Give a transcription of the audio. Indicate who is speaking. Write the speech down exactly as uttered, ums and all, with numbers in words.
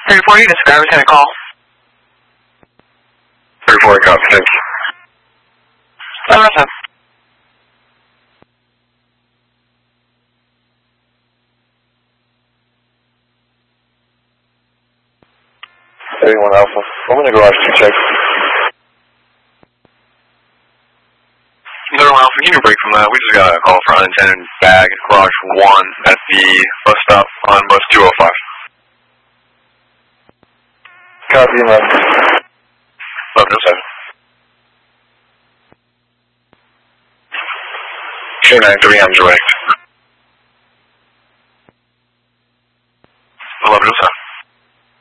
Speaker 1: thirty-four units, driver's gonna call.
Speaker 2: thirty-four, copy, thank you.
Speaker 1: Oh, that's up.
Speaker 2: thirty-one Alpha, I'm gonna go after check.
Speaker 3: thirty-one Alpha, can you break from that? We just got a call for unintended bag garage one at the bus stop on bus two oh five.
Speaker 2: Copy, man.
Speaker 3: eleven oh seven.
Speaker 2: two nine three, I'm direct.